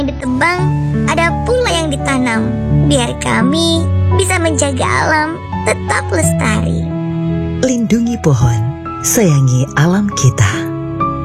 yang ditebang, ada pula yang ditanam, biar kami bisa menjaga alam tetap lestari. Lindungi pohon, sayangi alam kita.